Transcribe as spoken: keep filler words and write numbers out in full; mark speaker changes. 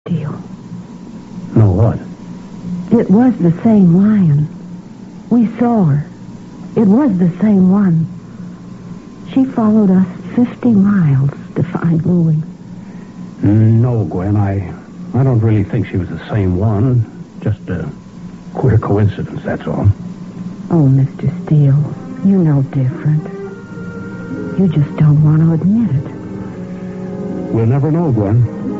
Speaker 1: Steele.
Speaker 2: No, what?
Speaker 1: It was the same lion. We saw her. It was the same one. She followed us fifty miles to find Louie.
Speaker 2: No, Gwen, I, I don't really think she was the same one. Just a queer coincidence, that's all.
Speaker 1: Oh, Mister Steele, you know different. You just don't want to admit it.
Speaker 2: We'll never know, Gwen.